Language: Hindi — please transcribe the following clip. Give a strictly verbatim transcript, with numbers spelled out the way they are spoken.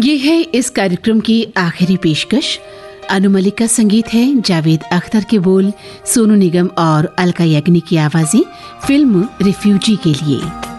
ये है इस कार्यक्रम की आखिरी पेशकश। अनु मलिक का संगीत है, जावेद अख्तर के बोल, सोनू निगम और अलका याग्निक की आवाजें फिल्म रिफ्यूजी के लिए।